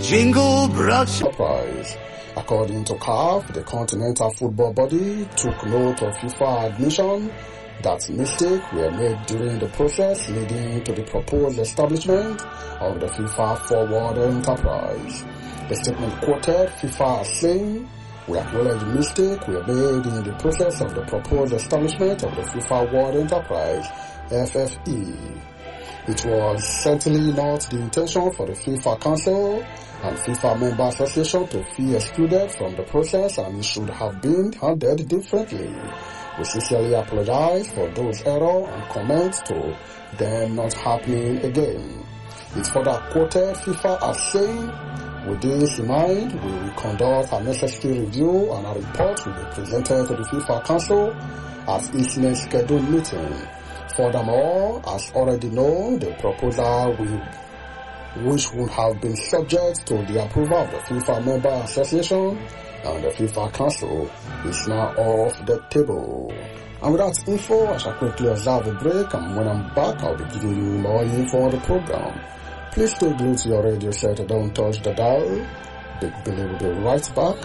Jingle brought surprise. According to CAF, the Continental Football Body took note of FIFA admission that mistakes were made during the process leading to the proposed establishment of the FIFA Forward Enterprise. The statement quoted FIFA as saying, "We acknowledge mistakes were made in the process of the proposed establishment of the FIFA World Enterprise, FFE. It was certainly not the intention for the FIFA Council and FIFA Member Association to be excluded from the process, and it should have been handled differently. We sincerely apologize for those errors and comments to them not happening again." It further quoted FIFA as saying, "With this in mind, we will conduct a necessary review and a report will be presented to the FIFA Council at its next scheduled meeting. Furthermore, as already known, the proposal which would have been subject to the approval of the FIFA Member Association and the FIFA Council is now off the table." And with that info, I shall quickly observe a break, and when I'm back, I'll be giving you more info on the program. Please stay glued to your radio set and don't touch the dial. Big Billy will be right back